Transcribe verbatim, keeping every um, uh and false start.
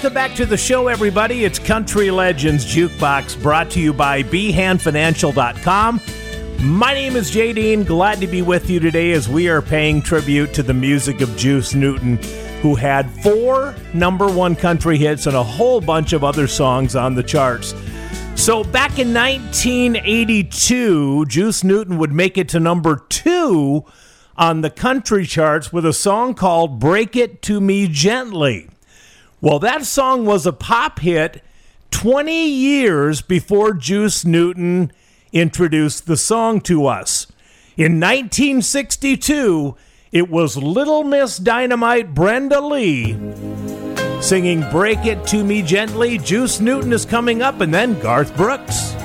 Welcome back to the show, everybody. It's Country Legends Jukebox, brought to you by b hand financial dot com. My name is Jay Dean. Glad to be with you today as we are paying tribute to the music of Juice Newton, who had four number one country hits and a whole bunch of other songs on the charts. So back in nineteen eighty-two, Juice Newton would make it to number two on the country charts with a song called Break It to Me Gently. Well, that song was a pop hit twenty years before Juice Newton introduced the song to us. In nineteen sixty-two, it was Little Miss Dynamite Brenda Lee singing Break It to Me Gently. Juice Newton is coming up, and then Garth Brooks.